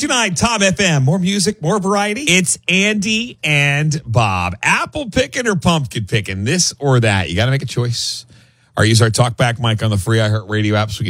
102.9 Tom FM. More music, more variety. It's Andy and Bob. Apple picking or pumpkin picking? This or that? You got to make a choice. Or use our talkback mic on the free iHeartRadio app so we can